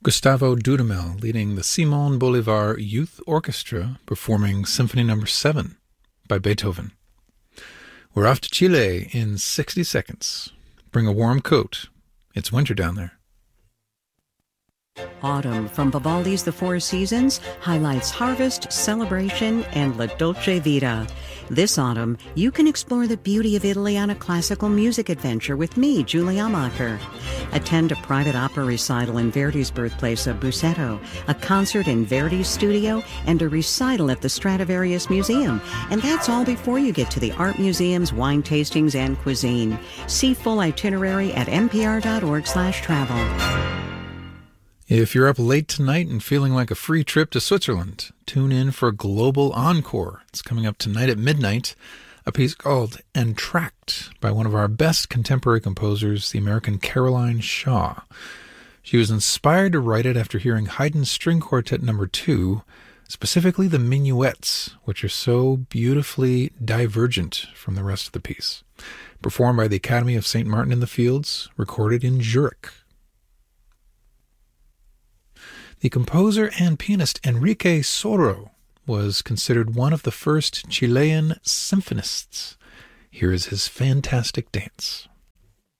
Gustavo Dudamel leading the Simón Bolívar Youth Orchestra performing Symphony No. 7 by Beethoven. We're off to Chile in 60 seconds. Bring a warm coat. It's winter down there. Autumn from Vivaldi's The Four Seasons highlights harvest, celebration, and La Dolce Vita. This autumn, you can explore the beauty of Italy on a classical music adventure with me, Julie Amacher. Attend a private opera recital in Verdi's birthplace of Busseto, a concert in Verdi's studio, and a recital at the Stradivarius Museum. And that's all before you get to the art museums, wine tastings, and cuisine. See full itinerary at npr.org/travel. If you're up late tonight and feeling like a free trip to Switzerland, tune in for Global Encore. It's coming up tonight at midnight, a piece called Entr'acte by one of our best contemporary composers, the American Caroline Shaw. She was inspired to write it after hearing Haydn's String Quartet No. 2, specifically the minuets, which are so beautifully divergent from the rest of the piece. Performed by the Academy of St. Martin in the Fields, recorded in Zurich. The composer and pianist Enrique Soro was considered one of the first Chilean symphonists. Here is his fantastic dance.